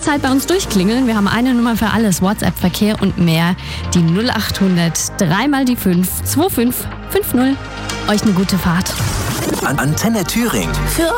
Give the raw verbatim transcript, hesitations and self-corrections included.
jederzeit bei uns durchklingeln. Wir haben eine Nummer für alles, WhatsApp, Verkehr und mehr. Die null acht hundert, dreimal die fünf, zwei fünf fünf null. Euch eine gute Fahrt. Antenne Thüringen. Für